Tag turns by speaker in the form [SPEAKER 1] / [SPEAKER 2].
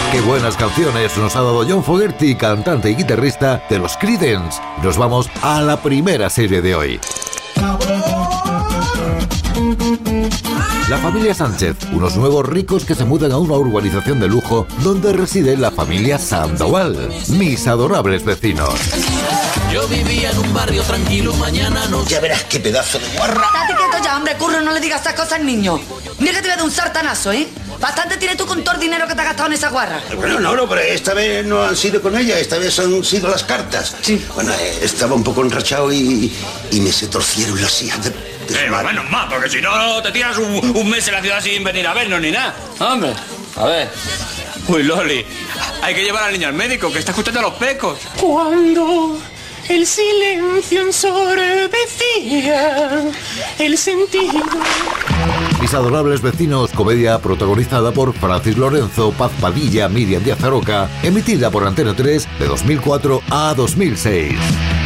[SPEAKER 1] Qué buenas canciones nos ha dado John Fogerty, cantante y guitarrista de los Creedence. Nos vamos a la primera serie de hoy. La familia Sánchez, unos nuevos ricos que se mudan a una urbanización de lujo donde reside la familia Sandoval, mis adorables vecinos.
[SPEAKER 2] Yo vivía en un barrio tranquilo, mañana no...
[SPEAKER 3] Ya verás qué pedazo de guarra.
[SPEAKER 4] Date quieto ya, hombre, curro, no le digas estas cosas al niño. Mira que te voy a dar un sartanazo, ¿eh? Bastante tienes tú con todo el dinero que te has gastado en esa guarra.
[SPEAKER 3] Bueno, no, pero esta vez no han sido con ella, esta vez han sido las cartas.
[SPEAKER 4] Sí.
[SPEAKER 3] Bueno, estaba un poco enrachado y me se torcieron las hijas de su madre.
[SPEAKER 5] Menos mal, porque si no te tiras un mes en la ciudad sin venir a vernos ni nada. Hombre, a ver. Uy, Loli, hay que llevar al niño al médico, que está escuchando a los pecos.
[SPEAKER 6] Cuando el silencio ensorbecía el sentido.
[SPEAKER 1] Mis adorables vecinos, comedia protagonizada por Francis Lorenzo, Paz Padilla, Miriam Díaz Aroca, emitida por Antena 3 de 2004 a 2006.